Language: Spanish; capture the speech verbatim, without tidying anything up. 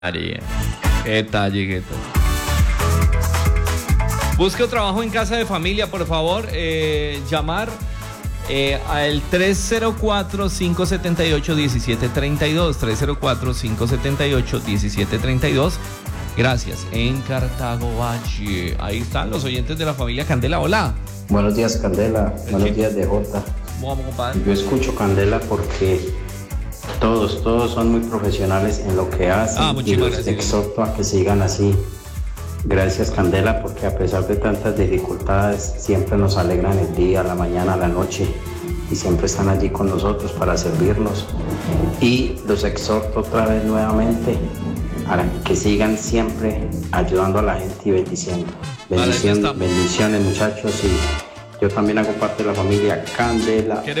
María. Qué talle, qué talle. Busque trabajo en casa de familia, por favor. Eh, llamar eh, al tres cero cuatro, cinco siete ocho, uno siete tres dos. tres cero cuatro, cinco siete ocho, uno siete tres dos. Gracias. En Cartago Valle. Ahí están los oyentes de la familia Candela. Hola. Buenos días, Candela. Buenos días, D J. ¿Cómo vamos, compadre? Yo escucho Candela porque todos, todos son muy profesionales en lo que hacen. Ah, y los gracias. exhorto a que sigan así. Gracias, Candela, porque a pesar de tantas dificultades, siempre nos alegran el día, la mañana, la noche, y siempre están allí con nosotros para servirnos. Y los exhorto otra vez nuevamente a que sigan siempre ayudando a la gente y bendiciendo. Bendición, bendiciones, muchachos, y yo también hago parte de la familia Candela.